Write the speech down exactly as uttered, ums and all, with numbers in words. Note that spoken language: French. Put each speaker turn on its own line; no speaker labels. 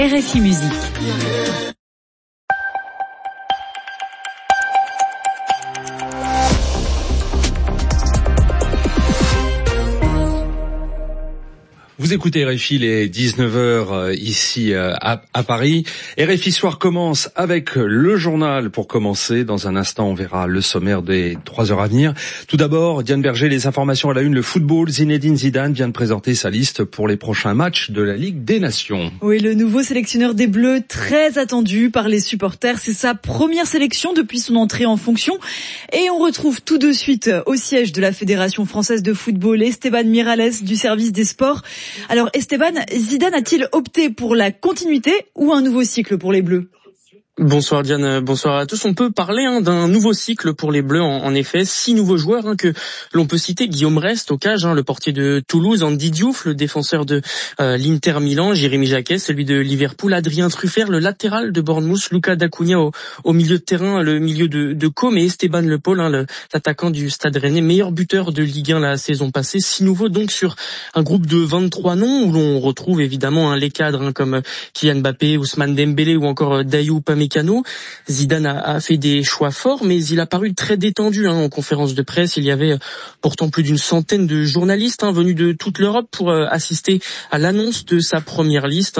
R F I Musique.
Vous écoutez R F I, les dix-neuf heures ici à, à Paris. R F I Soir commence avec le journal pour commencer. Dans un instant, on verra le sommaire des trois heures à venir. Tout d'abord, Diane Berger, les informations à la une. Le football, Zinedine Zidane vient de présenter sa liste pour les prochains matchs de la Ligue des Nations.
Oui, le nouveau sélectionneur des Bleus, très attendu par les supporters. C'est sa première sélection depuis son entrée en fonction. Et on retrouve tout de suite au siège de la Fédération française de football Esteban Miralles du service des sports. Alors Esteban, Zidane a-t-il opté pour la continuité ou un nouveau cycle pour les Bleus ?
Bonsoir Diane, bonsoir à tous. On peut parler hein, d'un nouveau cycle pour les Bleus, en, en effet. Six nouveaux joueurs hein, que l'on peut citer. Guillaume Rest au cage, hein, le portier de Toulouse, Andy Diouf, le défenseur de euh, l'Inter Milan, Jérémy Jacquet, celui de Liverpool, Adrien Truffert, le latéral de Bournemouth, Luca D'Acunha au, au milieu de terrain, le milieu de, de Com et Esteban Le Paul, hein, le, l'attaquant du Stade Rennais, meilleur buteur de Ligue un la saison passée. Six nouveaux donc sur un groupe de vingt-trois noms où l'on retrouve évidemment hein, les cadres hein, comme Kylian Mbappé, Ousmane Dembélé ou encore euh, Dayou Upamecano. Zidane a, a fait des choix forts, mais il a paru très détendu hein, en conférence de presse. Il y avait pourtant plus d'une centaine de journalistes hein, venus de toute l'Europe pour euh, assister à l'annonce de sa première liste.